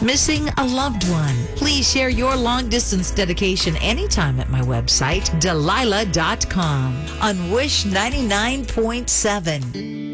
Missing a loved one? Please share your long-distance dedication anytime at my website, Delilah.com. On Wish 99.7.